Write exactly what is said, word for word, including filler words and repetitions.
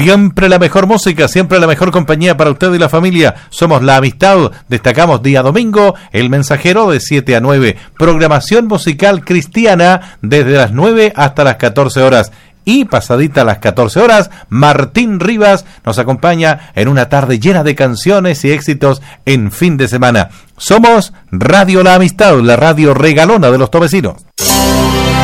Siempre la mejor música, siempre la mejor compañía para usted y la familia. Somos La Amistad. Destacamos día domingo, El Mensajero de siete a nueve. Programación musical cristiana desde las nueve hasta las catorce horas. Y pasadita a las catorce horas, Martín Rivas nos acompaña en una tarde llena de canciones y éxitos en fin de semana. Somos Radio La Amistad, la radio regalona de los tovecinos.